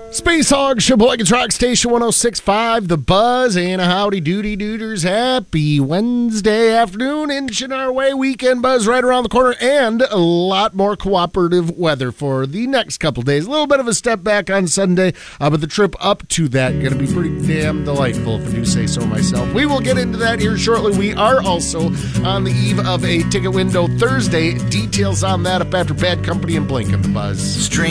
Space Hog, Sheboygan's Rock Station 106.5, The Buzz, and a howdy doody dooders. Happy Wednesday afternoon, inching our way. Weekend buzz right around the corner, and a lot more cooperative weather for the next couple days. A little bit of a step back on Sunday, but the trip up to that going to be pretty damn delightful, if I do say so myself. We will get into that here shortly. We are also on the eve of a ticket window Thursday. Details on that up after Bad Company and Blink of The Buzz.